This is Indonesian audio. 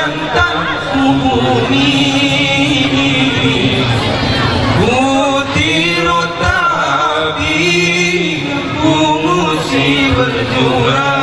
menantang bumi. Ku tiru tapi ku mesti berjuang.